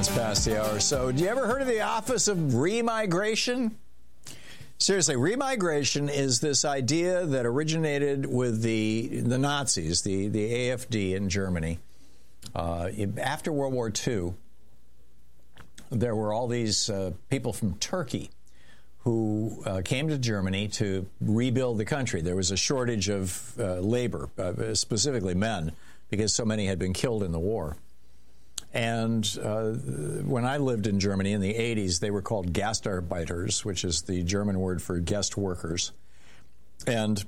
minutes past the hour. So, do you ever heard of the Office of Remigration? Seriously, remigration is this idea that originated with the Nazis, the AfD in Germany. After World War II, there were all these people from Turkey who came to Germany to rebuild the country. There was a shortage of labor, specifically men, because so many had been killed in the war. And when I lived in Germany in the 80s, they were called Gastarbeiters, which is the German word for guest workers. And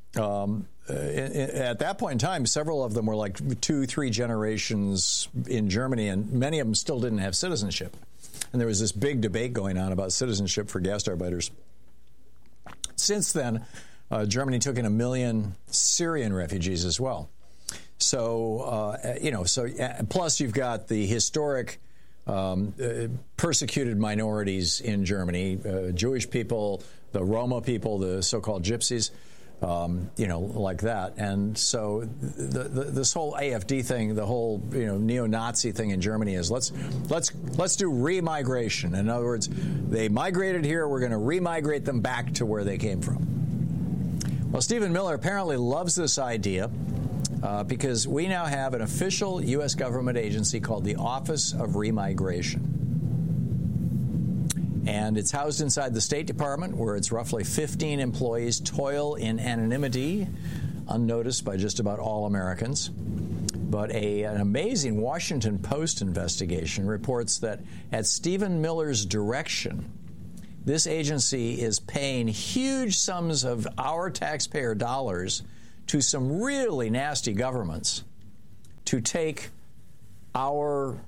at that point in time, several of them were like 2-3 generations in Germany, and many of them still didn't have citizenship. And there was this big debate going on about citizenship for Gastarbeiters. Since then, Germany took in 1 million Syrian refugees as well. So, plus you've got the historic persecuted minorities in Germany, Jewish people, the Roma people, the so-called gypsies, like that. And so this whole AfD thing, the whole, neo-Nazi thing in Germany is let's do remigration. In other words, they migrated here, we're going to remigrate them back to where they came from. Well, Stephen Miller apparently loves this idea. Because we now have an official U.S. government agency called the Office of Remigration. And it's housed inside the State Department, where its roughly 15 employees toil in anonymity, unnoticed by just about all Americans. But an amazing Washington Post investigation reports that at Stephen Miller's direction, this agency is paying huge sums of our taxpayer dollars to some really nasty governments to take our,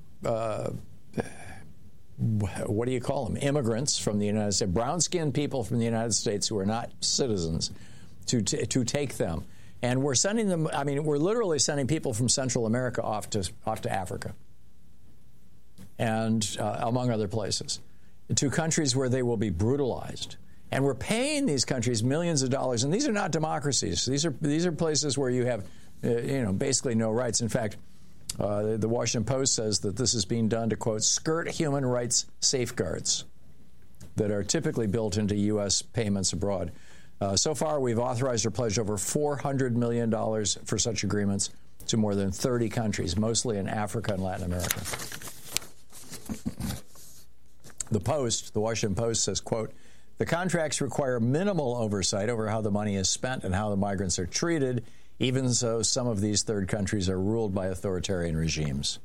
what do you call them, immigrants from the United States, brown-skinned people from the United States who are not citizens, to take them. And we're sending them, we're literally sending people from Central America off to Africa and among other places, to countries where they will be brutalized. And we're paying these countries millions of dollars, and these are not democracies. These are places where you have, basically no rights. In fact, the Washington Post says that this is being done to, quote, skirt human rights safeguards that are typically built into U.S. payments abroad. So far, we've authorized or pledged over $400 million for such agreements to more than 30 countries, mostly in Africa and Latin America. The Washington Post says, quote, the contracts require minimal oversight over how the money is spent and how the migrants are treated, even so some of these third countries are ruled by authoritarian regimes.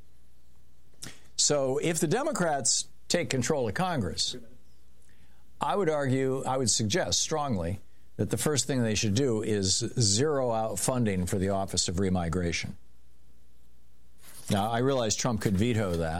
So if the Democrats take control of Congress, I would suggest strongly that the first thing they should do is zero out funding for the Office of Remigration. Now, I realize Trump could veto that,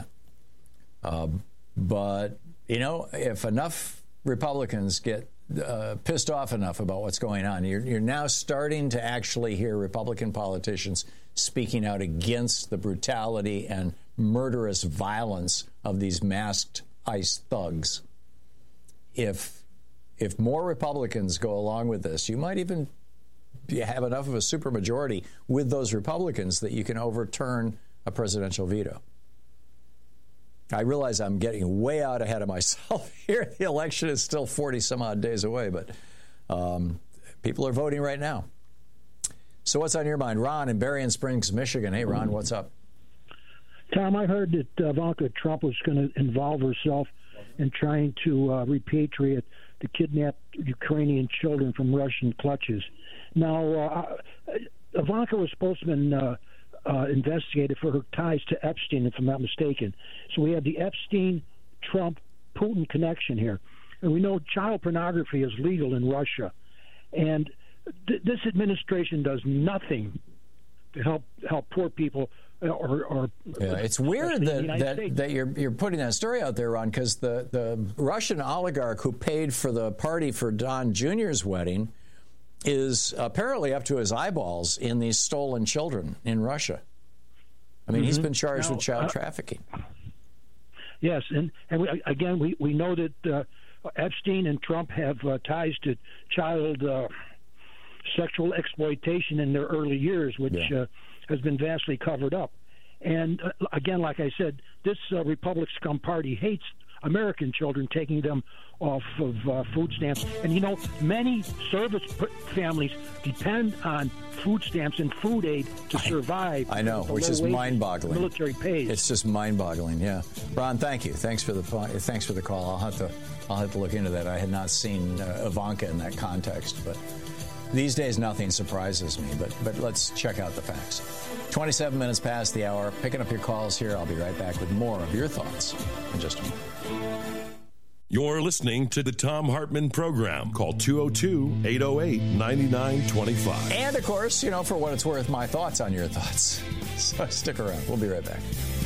but, if enough Republicans get pissed off enough about what's going on, you're now starting to actually hear Republican politicians speaking out against the brutality and murderous violence of these masked ICE thugs. If more Republicans go along with this, you might even have enough of a supermajority with those Republicans that you can overturn a presidential veto. I realize I'm getting way out ahead of myself here. The election is still 40-some-odd days away, but people are voting right now. So what's on your mind? Ron in Berrien Springs, Michigan. Hey, Ron, what's up? Tom, I heard that Ivanka Trump was going to involve herself in trying to repatriate the kidnapped Ukrainian children from Russian clutches. Now, Ivanka was supposed to have been investigated for her ties to Epstein, if I'm not mistaken. So we have the Epstein-Trump-Putin connection here. And we know child pornography is legal in Russia. And this administration does nothing to help poor people. It's weird that you're putting that story out there, Ron, because the Russian oligarch who paid for the party for Don Jr.'s wedding is apparently up to his eyeballs in these stolen children in Russia. He's been charged with child trafficking. Yes, and we know that Epstein and Trump have ties to child sexual exploitation in their early years, which has been vastly covered up. And again, like I said, this Republic Scum Party hates American children, taking them off of food stamps. And, you know, many service families depend on food stamps and food aid to survive. I know, which is mind-boggling. Military pays. It's just mind-boggling, yeah. Ron, thank you. Thanks for the call. I'll have to look into that. I had not seen Ivanka in that context, but these days nothing surprises me. But let's check out the facts. 27 minutes past the hour. Picking up your calls here. I'll be right back with more of your thoughts in just a moment. You're listening to the Thom Hartmann Program. Call 202-808-9925. And, of course, you know, for what it's worth, my thoughts on your thoughts. So stick around. We'll be right back.